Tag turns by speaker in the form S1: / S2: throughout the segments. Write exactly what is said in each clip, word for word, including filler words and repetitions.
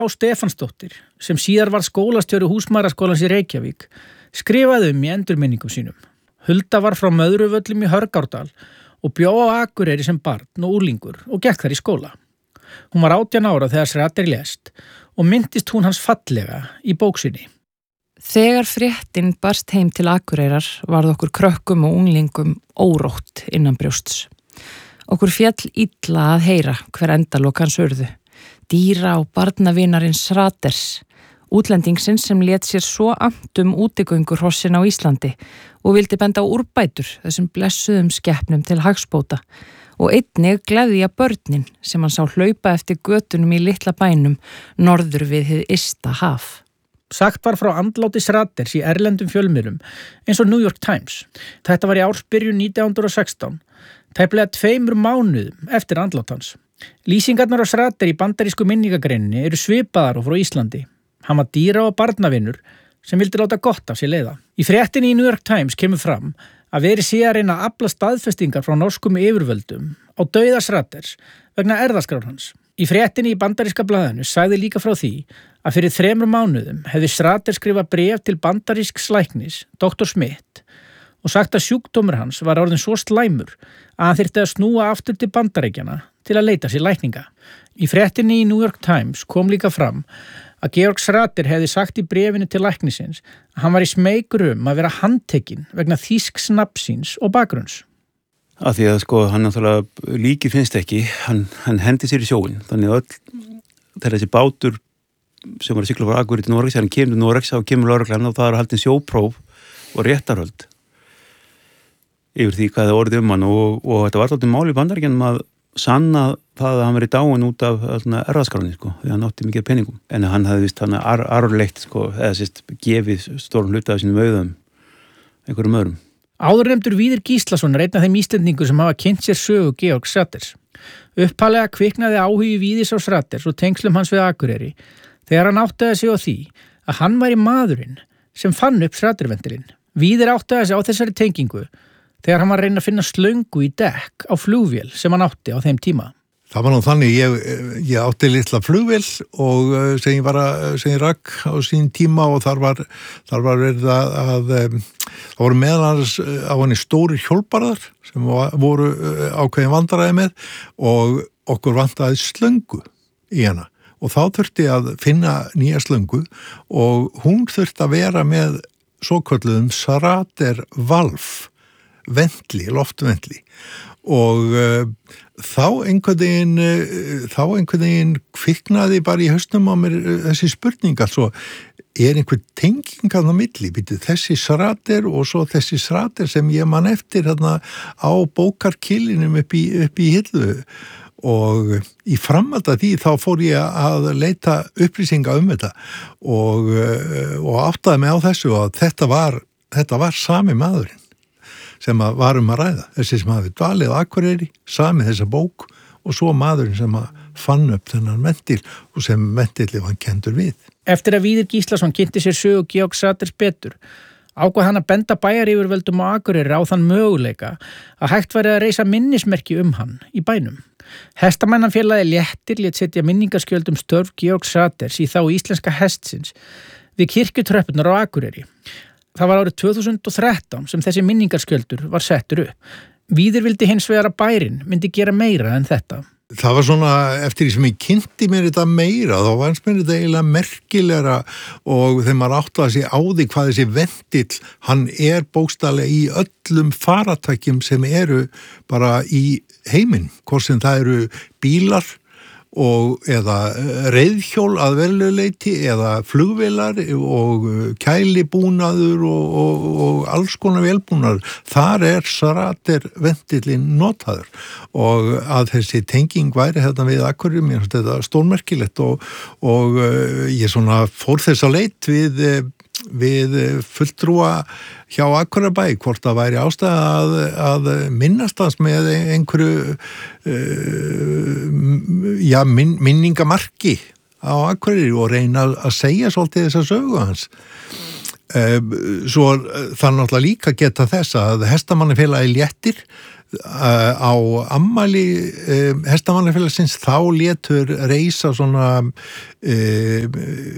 S1: Stefansdóttir, sem síðar var skólastjóri Húsmæðraskólans í Reykjavík, skrifaði um í endurminningum sínum. Hulda var frá Möðruvöllum í Hörgárdal og bjó á Akureyri sem barn og úlingur og gekk þar í skóla. Hún var átján ára þegar Srater lést og minntist hún hans fallega í bók sinni.
S2: Þegar fréttin barst heim til Akureyrar varð okkur krökkum og unglingum órótt innan brjósts. Okkur féll illa að heyra hver endalok hans urðu. Dýra og barnavinarins Sraters, útlendingsins sem lét sér svo amt um útigöngur hrossin á Íslandi og vildi benda á úrbætur þessum blessuðum skepnum til hagspóta og einnig gleðja börnin sem hann sá hlaupa eftir götunum í litla bænum norður við hið ysta haf.
S1: Sagt var frá andláti Sraters í erlendum fjölmiðlum eins og New York Times. Þetta var í ársbyrjun nítján hundruð og sextán, tæplega tveimur mánuðum eftir andlát hans. Lýsingarnar á Srater í bandarísku minningagreinni eru svipaðar og frá Íslandi. Hann var dýra og barnavinur sem vildi láta gott af sér leiða. Í fréttinni í New York Times kemur fram að verið sé að reyna að afla staðfestingar frá norskum yfirvöldum á dauða Sraters vegna erfðaskrár hans. Í fréttinni í bandaríska blaðinu sagði líka frá því að fyrir þremur mánuðum hefði Srater skrifað bréf til bandarísks læknis, doktor Smith, og sagt að sjúkdómur hans var orðinn svo slæmur að hann þyrfti að snúa aftur til Bandaríkjanna til að leita sér lækninga. Í fréttinni í New York Times kom líka fram að Georg Srater hefði sagt í bréfinu til læknisins að hann var í smeykur um að vera handtekinn vegna þýsks nafns síns og bakgrunns.
S3: Af því að sko hann náttúrulega líki finnst ekki, hann, hann hendi sér í sjóin, þannig að öll þegar þessi bátur sem var að sigla frá Akureyri til Noregs, hann kemur til Noregs og kemur lögreglan og það er haldin sjópróf og réttarhöld yfir því hvað það orðið um hann og, og þetta var alltaf mál í Bandaríkjunum að sanna það að hann verið dáin út af erfðaskráninni sko, því hann átti mikið peningum en hann hafði vist hann ar, arfleitt sko, eða sérst gefið stórn hluta af sínum auðum einhverjum öðrum.
S1: Áðurnefndur Víðir Gíslason er einn af þeim Íslendingur sem hafa kynnt sér sögu Georg Sraters. Upphaflega kviknaði áhugi Víðis á Sraters og tengslum hans við Akureyri þegar hann áttaði sig á því að hann væri maðurinn sem fann upp Sraterventilinn. Víðir áttaði sig á þessari tengingu þegar hann var að reyna að finna slöngu í dekk á flugvél sem hann átti á þeim tíma.
S4: Það var nú þannig, ég, ég átti litla flugvél og sem ég var að, sem ég rakk á sín tíma og þar var, þar var verið að, að það voru meðal annars á henni stóri hjólbarðar sem voru ákveðin vandræði með og okkur vantaði slöngu í hana og þá þurfti að finna nýja slöngu og hún þurfti að vera með svokölluðum Srater valf, ventli, loftventli og uh, þá einhvern veginn uh, þá einhvern veginn kviknaði bara í hausnum á mér uh, þessi spurning, altså er einhver tenging á milli, býtu þessi Srater og svo þessi Srater sem ég man eftir þarna á bókarkilinum upp í, upp í hillu og í framhaldi af því þá fór ég að leita upplýsinga um þetta og, uh, og áttaði mig á þessu og þetta var, þetta var sami maðurinn sem að varum að ræða, þessi sem hafi dvalið á Akureyri, sami þessa bók og svo maðurinn sem að fann upp þennan ventil og sem ventilli var kendur við.
S1: Eftir að Víðir Gíslason kynnti sér sögu Georg Sraters betur, ákvað hann að benda bæjaryfirvöldum á Akureyri á þann möguleika að hægt væri að reisa minnismerki um hann í bænum. Hestamannafélagið Léttir lét setja minningaskjöld um störf Georg Sraters í þá íslenska hestsins við kirkjutröppurnar á Akureyri. Það var árið tvö þúsund og þrettán sem þessi minningarskjöldur var settur upp. Víðir vildi hins vegar að bærinn myndi gera meira en þetta.
S4: Það var svona, eftir því sem ég kynnti mér þetta meira, þá fannst mér þetta eiginlega merkilegra og þegar maður áttaði sig á því hvað þessi ventil, hann er bókstaflega í öllum faratækjum sem eru bara í heiminn, hvort sem það eru bílar og eða reiðhjól að veruleyti eða flugvélar og kælibúnaður og, og, og alls konar vélbúnaður. Þar er Srater ventillinn notaður og að þessi tenging væri þetta við Akureyri, mér finnst þetta stórmerkilegt og, og ég svona fór þess að leit við við fulltrúa hjá Akureyrarbæ hvort það væri ástæða að, að minnast hans með einhverju uh, já, min, minningamarki á Akureyri og reyna að segja svolítið þessa sögu hans. Uh, svo það náttúrulega líka geta þess að Hestamannafélagið Léttir á ammæli um, hestamannafélagsins þá létur reisa svona um,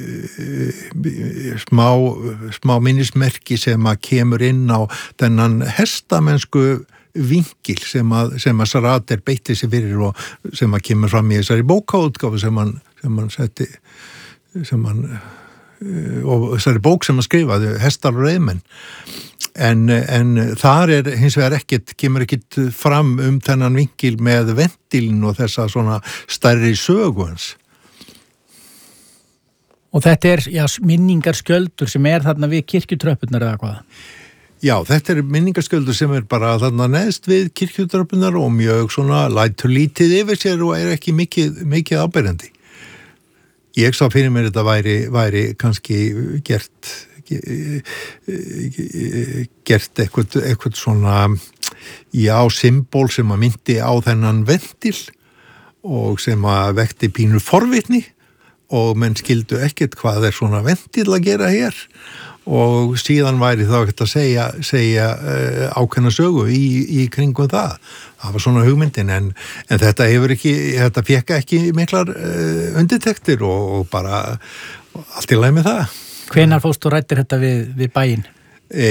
S4: smá, smá minnismerki sem að kemur inn á þennan hestamennsku vinkil sem að, sem að Sarader beitti sig fyrir og sem að kemur fram í þessari bókaútgáfu sem hann, sem hann setti sem hann og þessari bók sem hann skrifaði, Hestar og reiðmenn. En, en þar er hins vegar ekkit, kemur ekkit fram um þennan vinkil með ventilin og þessa svona stærri sögu hans.
S1: Og þetta er já, minningarskjöldur sem er þarna við kirkjutröppunar eða hvað?
S4: Já, þetta er minningarskjöldur sem er bara þarna neðst við kirkjutröppunar og mjög svona lætur lítið yfir sér og er ekki mikið, mikið áberandi. Ég sá fyrir mér þetta væri, væri kannski gert gert eitthvað, eitthvað svona já, symbol sem að myndi á þennan ventil og sem að vekti pínu forvitni og menn skildu ekkert hvað er svona ventil að gera hér og síðan væri þá ekkert að segja, segja uh, ákveðna sögu í, í kringum það. Það var svona hugmyndin en, en þetta hefur ekki, þetta fekka ekki miklar uh, undirtektir og, og bara allt í lagi með það.
S1: Hvenær fórstu og ræddir þetta við, við bæinn?
S4: E,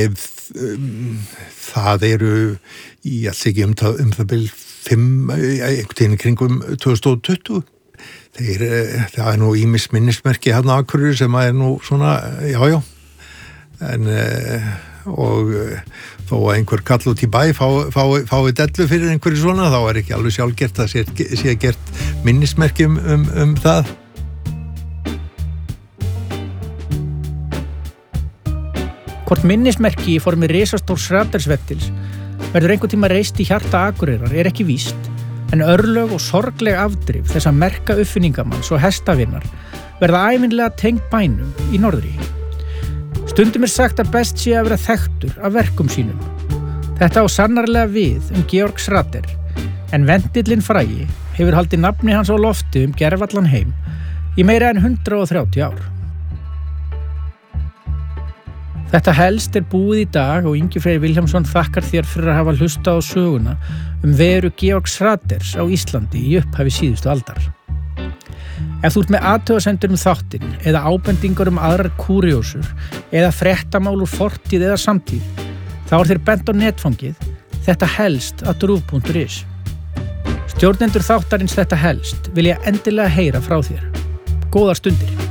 S4: það eru ég alls ekki um það, um það byrj fimm, einhvern tíðin kringum tvö þúsund tuttugu. Þeir, það er nú ýmis minnismerki hérna á Akureyri sem er nú svona, já, já. En, og þó að einhver kall út í bæ fái fá, fá dellu fyrir einhverju svona, þá er ekki alveg sjálfgert að sé, sé gert minnismerki um, um, um það.
S1: Hvort minnismerki í formi risastórs Radersvettils verður einhvern tíma reist í hjarta Akureyrar er ekki víst, en örlög og sorgleg afdrif þess að merka uppfinningamanns og hestavinnar verða ævinlega tengt bænum í norðri. Stundum er sagt að best sé að vera þekktur af verkum sínum. Þetta á sannarlega við um Georg Schrader, en vendillinn frægi hefur haldið nafni hans á lofti um gervallan heim í meira en hundrað og þrjátíu ár. Þetta helst er búið í dag og Ingi Freyr Vilhjálmsson þakkar þér fyrir að hafa hlustað á söguna um veru Georg Schraders á Íslandi í upphafi síðustu aldar. Ef þú ert með athugasemdir um þáttinn eða ábendingar um aðrar kúriósur eða fréttamál úr fortíð eða samtíð, þá er þér bent á netfangið þetta helst at ruv punktur is. Stjórnendur þáttarins þetta helst vilja endilega heyra frá þér. Góðar stundir!